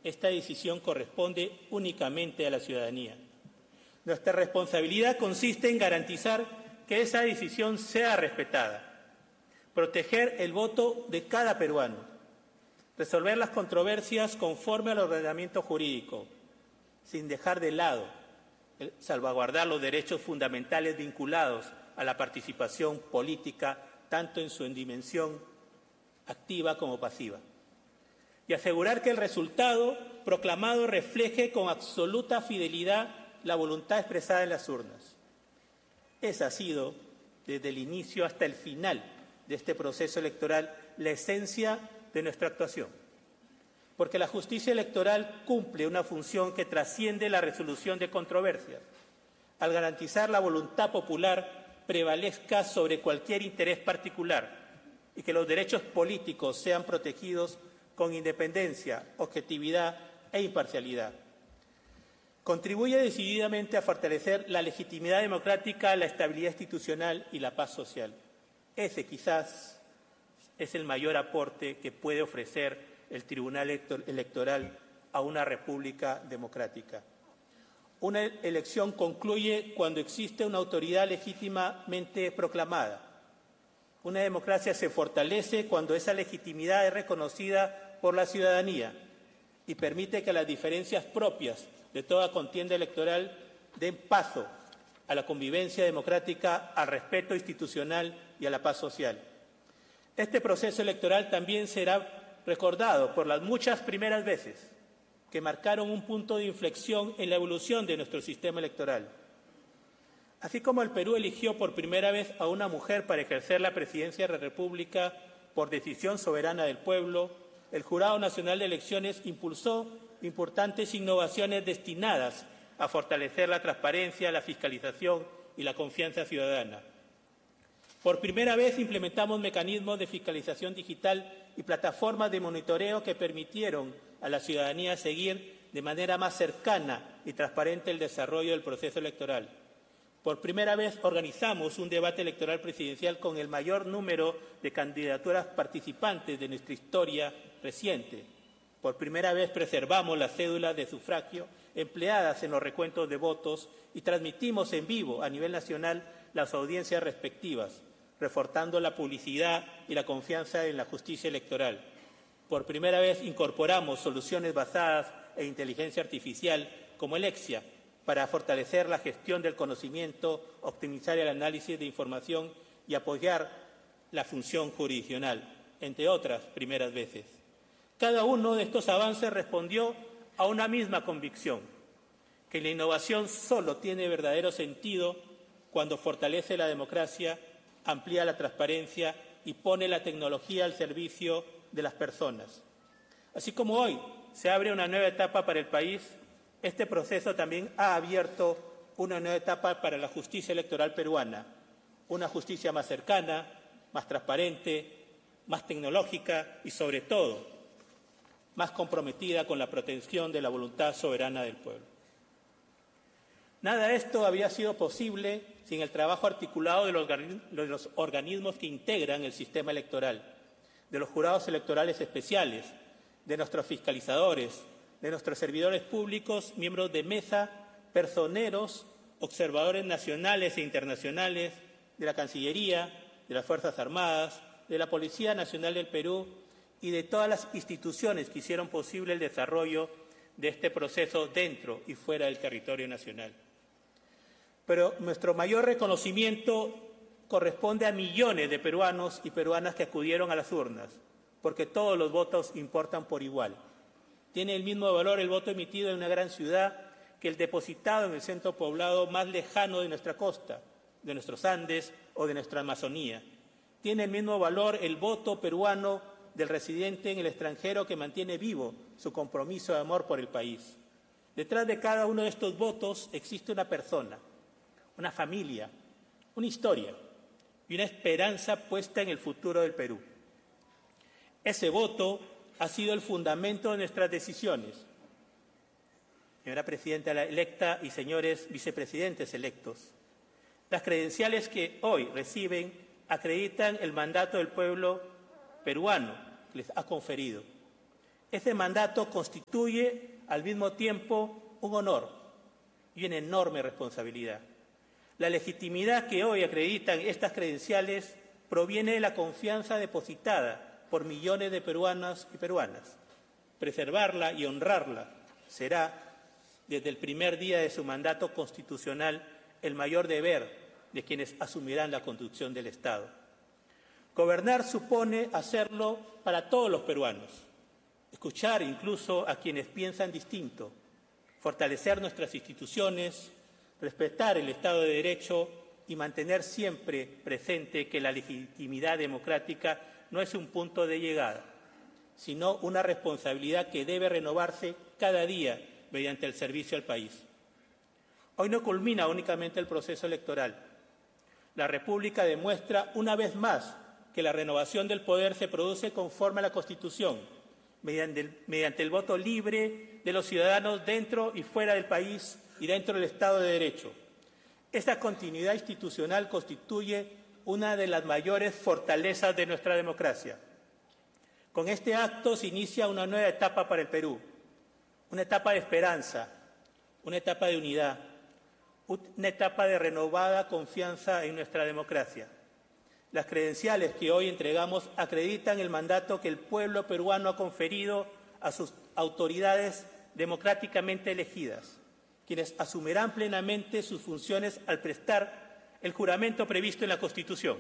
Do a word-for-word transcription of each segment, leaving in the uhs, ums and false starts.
esta decisión corresponde únicamente a la ciudadanía. Nuestra responsabilidad consiste en garantizar que esa decisión sea respetada, proteger el voto de cada peruano, resolver las controversias conforme al ordenamiento jurídico, sin dejar de lado salvaguardar los derechos fundamentales vinculados a la participación política, tanto en su dimensión activa como pasiva, y asegurar que el resultado proclamado refleje con absoluta fidelidad la voluntad expresada en las urnas. Esa ha sido, desde el inicio hasta el final de este proceso electoral, la esencia de nuestra actuación, porque la justicia electoral cumple una función que trasciende la resolución de controversias, al garantizar la voluntad popular prevalezca sobre cualquier interés particular y que los derechos políticos sean protegidos con independencia, objetividad e imparcialidad. Contribuye decididamente a fortalecer la legitimidad democrática, la estabilidad institucional y la paz social. Ese quizás es el mayor aporte que puede ofrecer el Tribunal Electoral a una república democrática. Una elección concluye cuando existe una autoridad legítimamente proclamada. Una democracia se fortalece cuando esa legitimidad es reconocida por la ciudadanía y permite que las diferencias propias de toda contienda electoral den paso a la convivencia democrática, al respeto institucional y a la paz social. Este proceso electoral también será recordado por las muchas primeras veces que marcaron un punto de inflexión en la evolución de nuestro sistema electoral. Así como el Perú eligió por primera vez a una mujer para ejercer la presidencia de la República por decisión soberana del pueblo, el Jurado Nacional de Elecciones impulsó importantes innovaciones destinadas a fortalecer la transparencia, la fiscalización y la confianza ciudadana. Por primera vez implementamos mecanismos de fiscalización digital y plataformas de monitoreo que permitieron a la ciudadanía seguir de manera más cercana y transparente el desarrollo del proceso electoral. Por primera vez organizamos un debate electoral presidencial con el mayor número de candidaturas participantes de nuestra historia reciente. Por primera vez preservamos las cédulas de sufragio empleadas en los recuentos de votos y transmitimos en vivo a nivel nacional las audiencias respectivas, reforzando la publicidad y la confianza en la justicia electoral. Por primera vez incorporamos soluciones basadas en inteligencia artificial como Elexia para fortalecer la gestión del conocimiento, optimizar el análisis de información y apoyar la función jurisdiccional, entre otras primeras veces. Cada uno de estos avances respondió a una misma convicción, que la innovación solo tiene verdadero sentido cuando fortalece la democracia, amplía la transparencia y pone la tecnología al servicio de las personas. Así como hoy se abre una nueva etapa para el país, este proceso también ha abierto una nueva etapa para la justicia electoral peruana, una justicia más cercana, más transparente, más tecnológica y, sobre todo, más comprometida con la protección de la voluntad soberana del pueblo. Nada de esto había sido posible sin el trabajo articulado de los, de los organismos que integran el sistema electoral, de los jurados electorales especiales, de nuestros fiscalizadores, de nuestros servidores públicos, miembros de mesa, personeros, observadores nacionales e internacionales, de la Cancillería, de las Fuerzas Armadas, de la Policía Nacional del Perú y de todas las instituciones que hicieron posible el desarrollo de este proceso dentro y fuera del territorio nacional. Pero nuestro mayor reconocimiento corresponde a millones de peruanos y peruanas que acudieron a las urnas, porque todos los votos importan por igual. Tiene el mismo valor el voto emitido en una gran ciudad que el depositado en el centro poblado más lejano de nuestra costa, de nuestros Andes o de nuestra Amazonía. Tiene el mismo valor el voto peruano del residente en el extranjero que mantiene vivo su compromiso de amor por el país. Detrás de cada uno de estos votos existe una persona, una familia, una historia y una esperanza puesta en el futuro del Perú. Ese voto ha sido el fundamento de nuestras decisiones. Señora Presidenta electa y señores vicepresidentes electos, las credenciales que hoy reciben acreditan el mandato del pueblo peruano que les ha conferido. Ese mandato constituye al mismo tiempo un honor y una enorme responsabilidad. La legitimidad que hoy acreditan estas credenciales proviene de la confianza depositada por millones de peruanos y peruanas. Preservarla y honrarla será, desde el primer día de su mandato constitucional, el mayor deber de quienes asumirán la conducción del Estado. Gobernar supone hacerlo para todos los peruanos, escuchar incluso a quienes piensan distinto, fortalecer nuestras instituciones, respetar el Estado de Derecho y mantener siempre presente que la legitimidad democrática no es un punto de llegada, sino una responsabilidad que debe renovarse cada día mediante el servicio al país. Hoy no culmina únicamente el proceso electoral. La República demuestra una vez más que la renovación del poder se produce conforme a la Constitución, mediante el, mediante el voto libre de los ciudadanos dentro y fuera del país y dentro del Estado de Derecho. Esta continuidad institucional constituye una de las mayores fortalezas de nuestra democracia. Con este acto se inicia una nueva etapa para el Perú, una etapa de esperanza, una etapa de unidad, una etapa de renovada confianza en nuestra democracia. Las credenciales que hoy entregamos acreditan el mandato que el pueblo peruano ha conferido a sus autoridades democráticamente elegidas, quienes asumirán plenamente sus funciones al prestar el juramento previsto en la Constitución.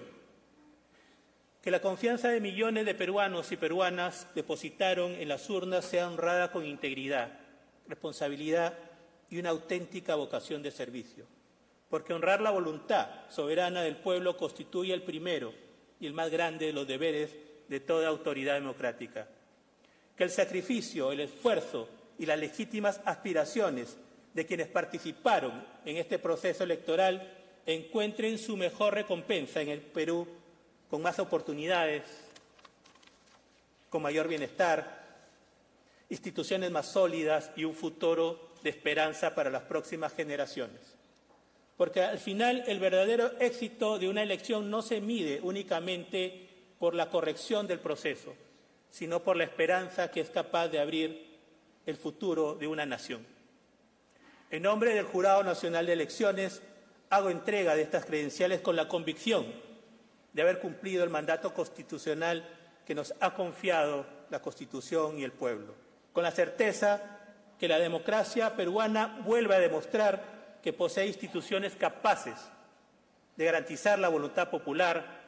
Que la confianza de millones de peruanos y peruanas depositaron en las urnas sea honrada con integridad, responsabilidad y una auténtica vocación de servicio, porque honrar la voluntad soberana del pueblo constituye el primero y el más grande de los deberes de toda autoridad democrática. Que el sacrificio, el esfuerzo y las legítimas aspiraciones de quienes participaron en este proceso electoral encuentren su mejor recompensa en el Perú, con más oportunidades, con mayor bienestar, instituciones más sólidas y un futuro de esperanza para las próximas generaciones. Porque al final el verdadero éxito de una elección no se mide únicamente por la corrección del proceso, sino por la esperanza que es capaz de abrir el futuro de una nación. En nombre del Jurado Nacional de Elecciones, hago entrega de estas credenciales con la convicción de haber cumplido el mandato constitucional que nos ha confiado la Constitución y el pueblo, con la certeza que la democracia peruana vuelve a demostrar que posee instituciones capaces de garantizar la voluntad popular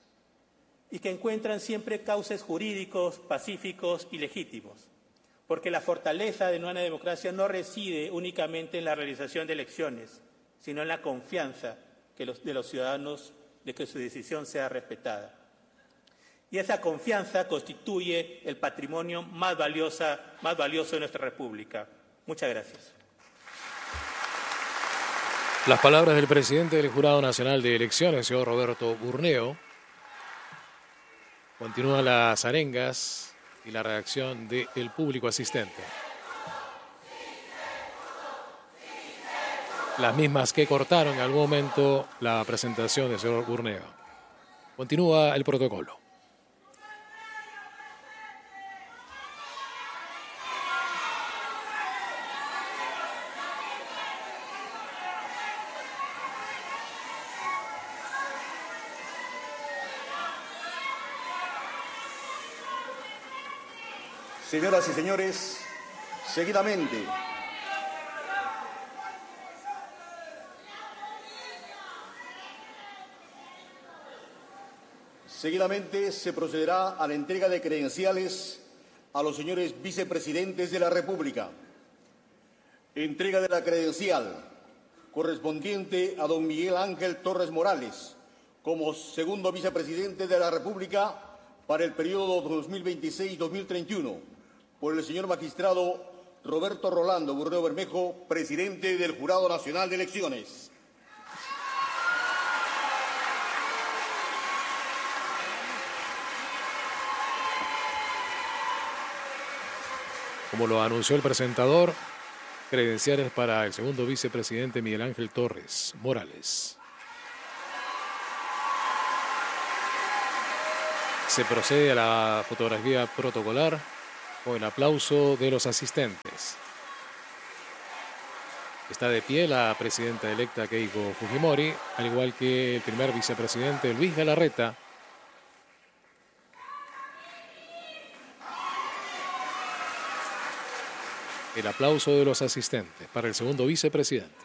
y que encuentran siempre cauces jurídicos, pacíficos y legítimos, porque la fortaleza de una democracia no reside únicamente en la realización de elecciones, sino en la confianza que los, de los ciudadanos de que su decisión sea respetada. Y esa confianza constituye el patrimonio más, valiosa, más valioso de nuestra República. Muchas gracias. Las palabras del presidente del Jurado Nacional de Elecciones, señor Roberto Burneo. Continúan las arengas y la reacción del público asistente. Las mismas que cortaron en algún momento la presentación del señor Burneo. Continúa el protocolo. Señoras y señores, seguidamente Seguidamente se procederá a la entrega de credenciales a los señores vicepresidentes de la República. Entrega de la credencial correspondiente a don Miguel Ángel Torres Morales como segundo vicepresidente de la República para el periodo dos mil veintiséis dos mil treinta y uno por el señor magistrado Roberto Rolando Burneo Bermejo, presidente del Jurado Nacional de Elecciones. Como lo anunció el presentador, credenciales para el segundo vicepresidente Miguel Ángel Torres Morales. Se procede a la fotografía protocolar con el aplauso de los asistentes. Está de pie la presidenta electa Keiko Fujimori, al igual que el primer vicepresidente Luis Galarreta. El aplauso de los asistentes para el segundo vicepresidente.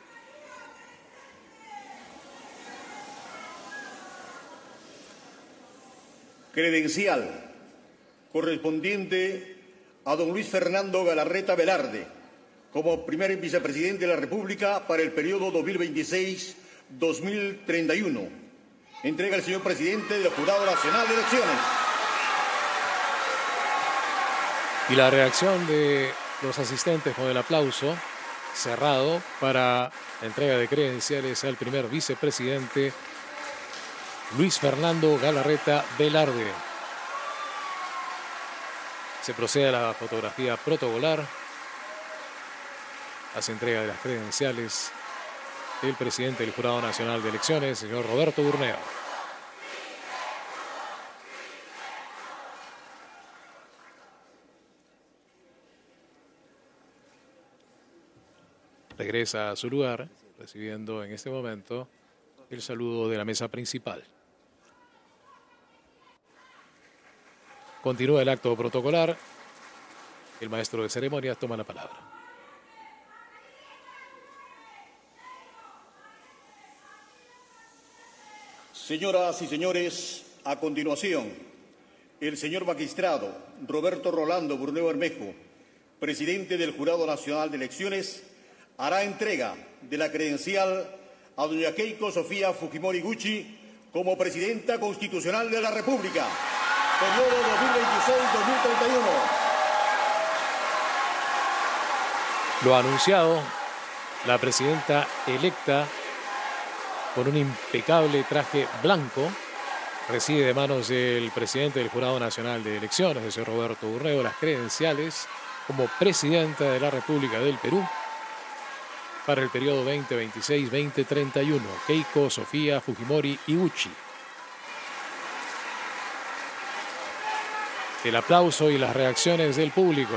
Credencial correspondiente a don Luis Fernando Galarreta Velarde como primer vicepresidente de la República para el periodo dos mil veintiséis a dos mil treinta y uno. Entrega el señor presidente del Jurado Nacional de Elecciones. Y la reacción de los asistentes con el aplauso cerrado para la entrega de credenciales al primer vicepresidente Luis Fernando Galarreta Velarde. Se procede a la fotografía protocolar. Hace entrega de las credenciales el presidente del Jurado Nacional de Elecciones, señor Roberto Burneo. Regresa a su lugar, recibiendo en este momento el saludo de la mesa principal. Continúa el acto protocolar. El maestro de ceremonias toma la palabra. Señoras y señores, a continuación, el señor magistrado Roberto Rolando Burneo Bermejo, presidente del Jurado Nacional de Elecciones, hará entrega de la credencial a doña Keiko Sofía Fujimori Iguchi como presidenta constitucional de la República, periodo dos mil veintiséis a dos mil treinta y uno. Lo ha anunciado la presidenta electa con un impecable traje blanco. Recibe de manos del presidente del Jurado Nacional de Elecciones, el señor Roberto Burneo, las credenciales como presidenta de la República del Perú para el periodo veinte veintiséis a veinte treinta y uno. Keiko Sofía Fujimori Iguchi. El aplauso y las reacciones del público.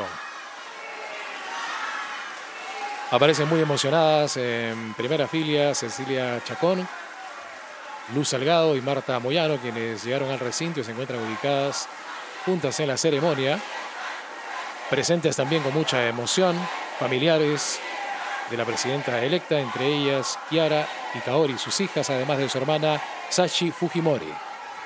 Aparecen muy emocionadas en primera fila Cecilia Chacón, Luz Salgado y Marta Moyano, quienes llegaron al recinto y se encuentran ubicadas juntas en la ceremonia. Presentes también con mucha emoción, familiares de la presidenta electa, entre ellas Kiara y Kaori, sus hijas, además de su hermana Sachi Fujimori.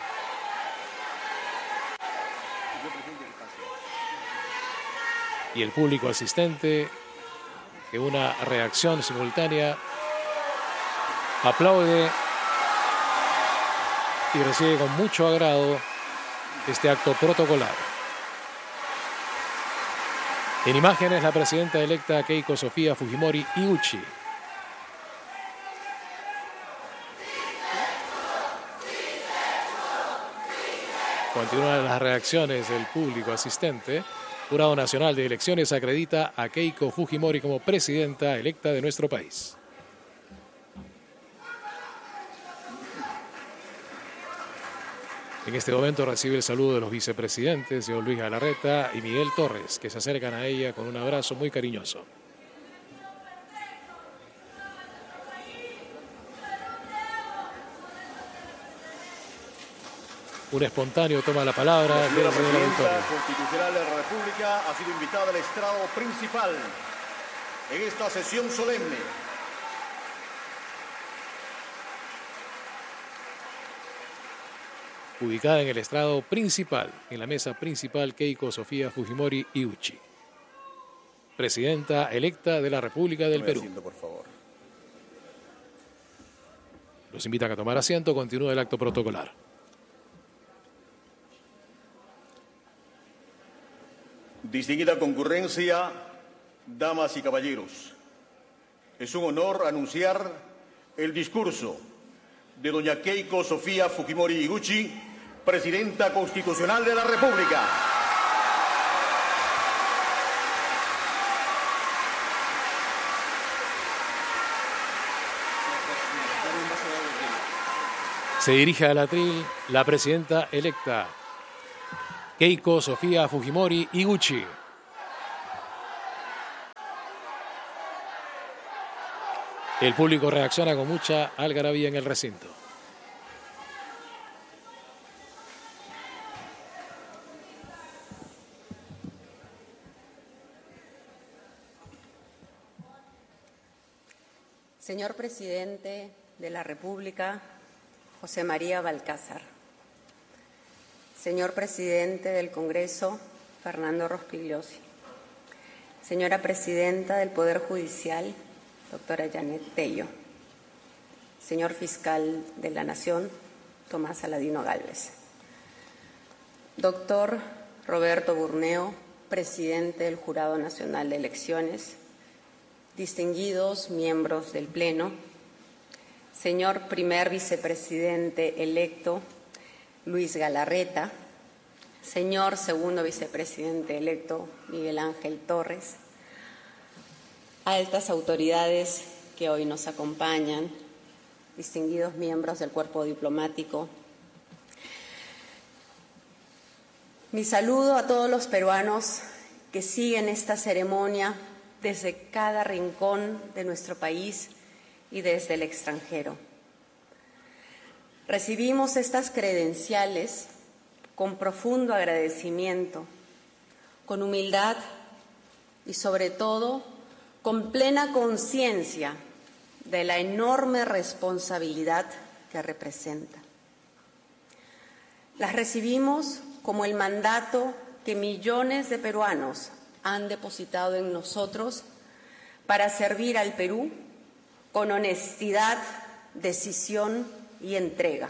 Y el público asistente, que una reacción simultánea, aplaude y recibe con mucho agrado este acto protocolar. En imágenes, la presidenta electa Keiko Sofía Fujimori Iguchi. Continúan las reacciones del público asistente. Jurado Nacional de Elecciones acredita a Keiko Fujimori como presidenta electa de nuestro país. En este momento recibe el saludo de los vicepresidentes, señor Luis Galarreta y Miguel Torres, que se acercan a ella con un abrazo muy cariñoso. Un espontáneo toma la palabra. La señora presidenta constitucional de la República ha sido invitada al estrado principal en esta sesión solemne. Ubicada en el estrado principal, en la mesa principal, Keiko Sofía Fujimori Iguchi, presidenta electa de la República del Perú. Asiento, por favor. Los invitan a tomar asiento. Continúa el acto protocolar. Distinguida concurrencia, damas y caballeros, es un honor anunciar el discurso de doña Keiko Sofía Fujimori Iguchi, presidenta constitucional de la República. Se dirige al atril la presidenta electa Keiko Sofía Fujimori Iguchi. El público reacciona con mucha algarabía en el recinto. Señor Presidente de la República, José María Balcázar. Señor Presidente del Congreso, Fernando Rospigliosi. Señora Presidenta del Poder Judicial, doctora Janet Tello. Señor Fiscal de la Nación, Tomás Aladino Gálvez. Doctor Roberto Burneo, Presidente del Jurado Nacional de Elecciones. Distinguidos miembros del Pleno, señor primer vicepresidente electo Luis Galarreta, señor segundo vicepresidente electo Miguel Ángel Torres, altas autoridades que hoy nos acompañan, distinguidos miembros del cuerpo diplomático. Mi saludo a todos los peruanos que siguen esta ceremonia desde cada rincón de nuestro país y desde el extranjero. Recibimos estas credenciales con profundo agradecimiento, con humildad y sobre todo con plena conciencia de la enorme responsabilidad que representa. Las recibimos como el mandato que millones de peruanos han depositado en nosotros para servir al Perú con honestidad, decisión y entrega.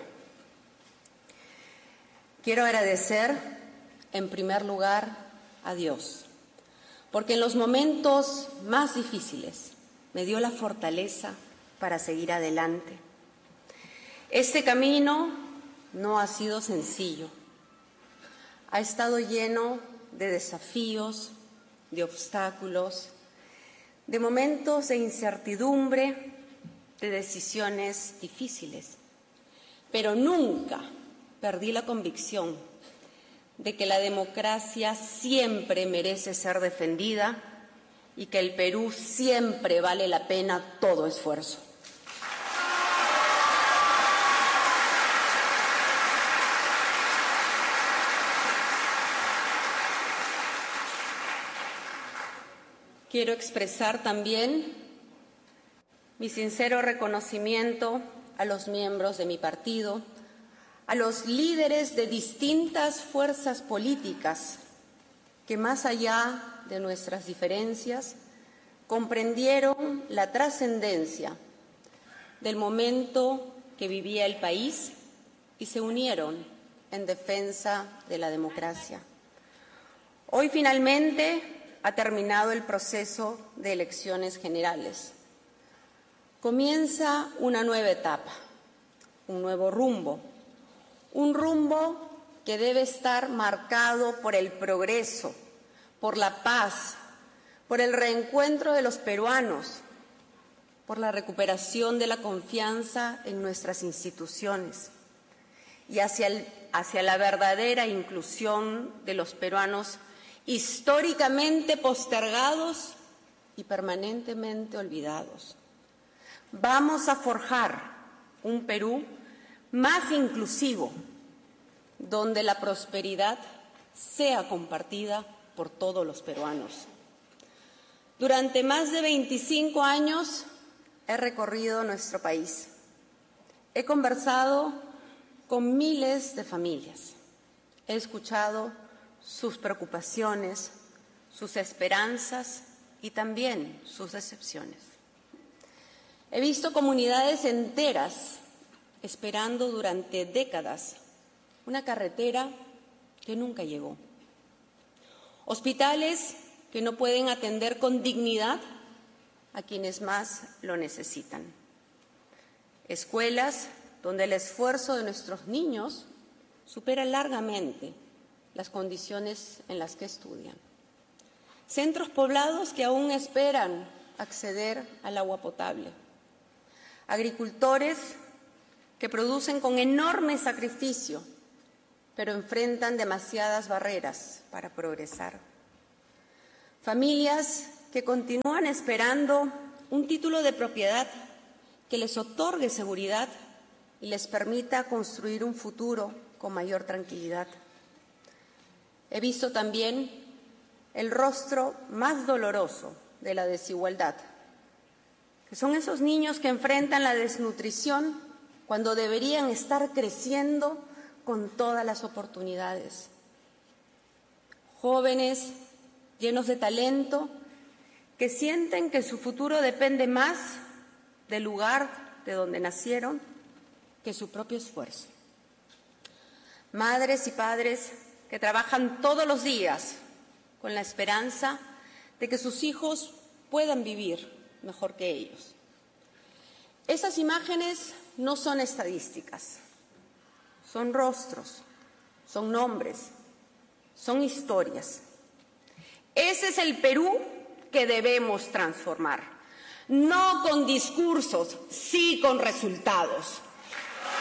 Quiero agradecer, en primer lugar, a Dios, porque en los momentos más difíciles me dio la fortaleza para seguir adelante. Este camino no ha sido sencillo, ha estado lleno de desafíos, de obstáculos, de momentos de incertidumbre, de decisiones difíciles. Pero nunca perdí la convicción de que la democracia siempre merece ser defendida y que el Perú siempre vale la pena todo esfuerzo. Quiero expresar también mi sincero reconocimiento a los miembros de mi partido, a los líderes de distintas fuerzas políticas que, más allá de nuestras diferencias, comprendieron la trascendencia del momento que vivía el país y se unieron en defensa de la democracia. Hoy, finalmente, ha terminado el proceso de elecciones generales. Comienza una nueva etapa, un nuevo rumbo, un rumbo que debe estar marcado por el progreso, por la paz, por el reencuentro de los peruanos, por la recuperación de la confianza en nuestras instituciones y hacia, el, hacia la verdadera inclusión de los peruanos históricamente postergados y permanentemente olvidados. Vamos a forjar un Perú más inclusivo, donde la prosperidad sea compartida por todos los peruanos. Durante más de veinticinco años he recorrido nuestro país. He conversado con miles de familias. He escuchado sus preocupaciones, sus esperanzas y también sus decepciones. He visto comunidades enteras esperando durante décadas una carretera que nunca llegó. Hospitales que no pueden atender con dignidad a quienes más lo necesitan. Escuelas donde el esfuerzo de nuestros niños supera largamente las condiciones en las que estudian. Centros poblados que aún esperan acceder al agua potable. Agricultores que producen con enorme sacrificio, pero enfrentan demasiadas barreras para progresar. Familias que continúan esperando un título de propiedad que les otorgue seguridad y les permita construir un futuro con mayor tranquilidad. He visto también el rostro más doloroso de la desigualdad, que son esos niños que enfrentan la desnutrición cuando deberían estar creciendo con todas las oportunidades. Jóvenes llenos de talento que sienten que su futuro depende más del lugar de donde nacieron que su propio esfuerzo. Madres y padres que trabajan todos los días con la esperanza de que sus hijos puedan vivir mejor que ellos. Esas imágenes no son estadísticas, son rostros, son nombres, son historias. Ese es el Perú que debemos transformar, no con discursos, sí con resultados.